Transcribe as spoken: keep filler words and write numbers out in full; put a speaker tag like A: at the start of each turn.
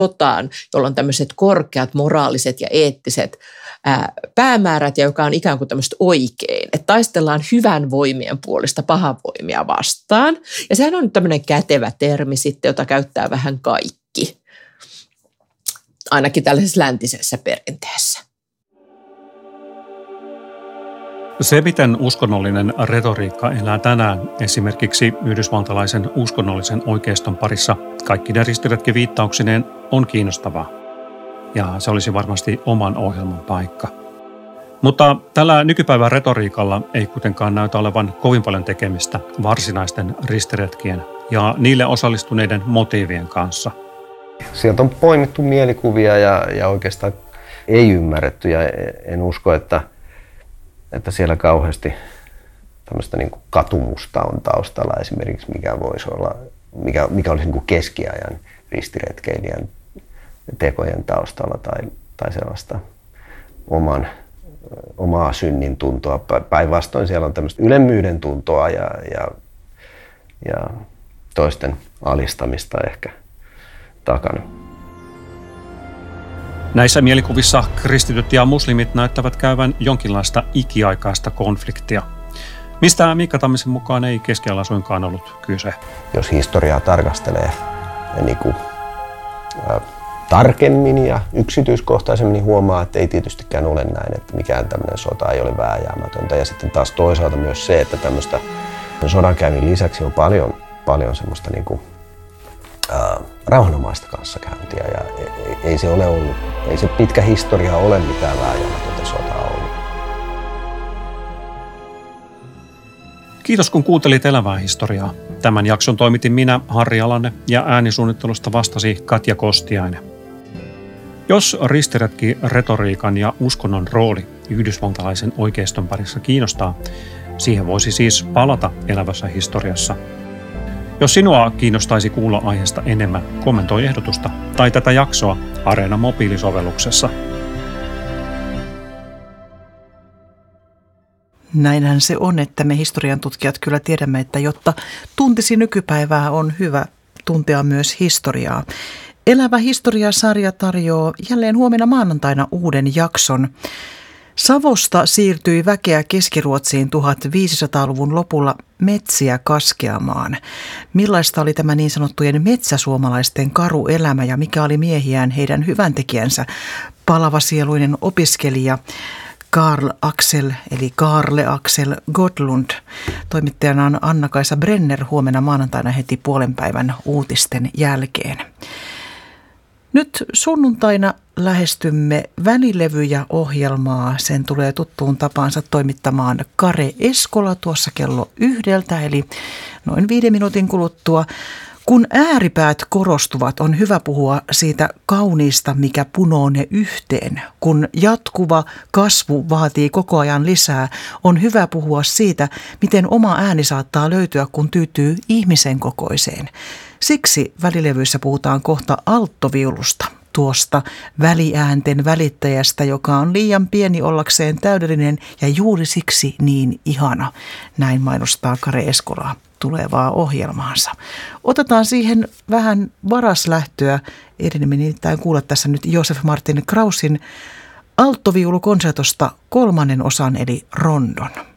A: sotaan, jolla on tämmöiset korkeat moraaliset ja eettiset ää, päämäärät ja joka on ikään kuin tämmöistä oikein. Että taistellaan hyvän voimien puolesta pahan voimia vastaan. Ja sehän on tämmöinen kätevä termi sitten, jota käyttää vähän kaikki, ainakin tällaisessa läntisessä perinteessä.
B: Se, miten uskonnollinen retoriikka elää tänään esimerkiksi yhdysvaltalaisen uskonnollisen oikeiston parissa kaikkine ristiretkiviittauksineen on kiinnostavaa. Ja se olisi varmasti oman ohjelman paikka. Mutta tällä nykypäivän retoriikalla ei kuitenkaan näytä olevan kovin paljon tekemistä varsinaisten ristiretkien ja niille osallistuneiden motiivien kanssa.
C: Sieltä on poimittu mielikuvia ja, ja oikeastaan ei ymmärretty ja en usko, että että siellä kauheasti tämmöistä niin kuin katumusta on taustalla esimerkiksi, mikä voisi olla, mikä, mikä olisi niin kuin keskiajan ristiretkeilijän tekojen taustalla tai, tai sellaista oman, omaa synnin tuntoa. Päinvastoin siellä on tämmöistä ylemmyyden tuntoa ja, ja, ja toisten alistamista ehkä takana.
B: Näissä mielikuvissa kristityt ja muslimit näyttävät käyvän jonkinlaista ikiaikaista konfliktia. Mistä Miikka Tammisen mukaan ei keskellä suinkaan ollut kyse.
C: Jos historiaa tarkastelee niin kuin, ä, tarkemmin ja yksityiskohtaisemmin, niin huomaa, että ei tietystikään ole näin, että mikään tämmöinen sota ei ole vääjäämätöntä. Ja sitten taas toisaalta myös se, että tämmöistä sodankäynnin lisäksi on paljon, paljon semmoista niin kuin, ä, rauhanomaista kanssakäyntiä. Ja ei, ei se ole ollut, ei se pitkä historia ole mitään vääjäämätöntä sotaa ollut.
B: Kiitos kun kuuntelit Elävää historiaa. Tämän jakson toimitin minä, Harri Alanne, ja äänisuunnittelusta vastasi Katja Kostiainen. Jos ristiretki retoriikan ja uskonnon rooli yhdysvaltalaisen oikeiston parissa kiinnostaa, siihen voisi siis palata Elävässä historiassa. Jos sinua kiinnostaisi kuulla aiheesta enemmän, kommentoi ehdotusta tai tätä jaksoa Areena mobiilisovelluksessa.
D: Näinhän se on, että me historian tutkijat kyllä tiedämme, että jotta tuntisi nykypäivää, on hyvä tuntea myös historiaa. Elävä historia-sarja tarjoaa jälleen huomenna maanantaina uuden jakson. Savosta siirtyi väkeä Keski-Ruotsiin viisitoistasadan lopulla metsiä kaskeamaan. Millaista oli tämä niin sanottujen metsäsuomalaisten karu elämä ja mikä oli miehiään heidän hyväntekijänsä? Palavasieluinen opiskelija Karl Axel, eli Karle Axel Godlund. Toimittajana on Anna-Kaisa Brenner huomenna maanantaina heti puolen päivän uutisten jälkeen. Nyt sunnuntaina lähestymme välilevyjä-ohjelmaa. Sen tulee tuttuun tapaansa toimittamaan Kare Eskola tuossa kello yhdeltä, eli noin viiden minuutin kuluttua. Kun ääripäät korostuvat, on hyvä puhua siitä kauniista, mikä punoo ne yhteen. Kun jatkuva kasvu vaatii koko ajan lisää, on hyvä puhua siitä, miten oma ääni saattaa löytyä, kun tyytyy ihmisen kokoiseen. Siksi välilevyissä puhutaan kohta alttoviulusta, tuosta väliäänten välittäjästä, joka on liian pieni ollakseen täydellinen ja juuri siksi niin ihana. Näin mainostaa Kare Eskola tulevaa ohjelmaansa. Otetaan siihen vähän varaslähtöä. Edenemme nimittäin kuulla tässä nyt Josef Martin Kraussin alttoviulukonsertosta kolmannen osan eli rondon.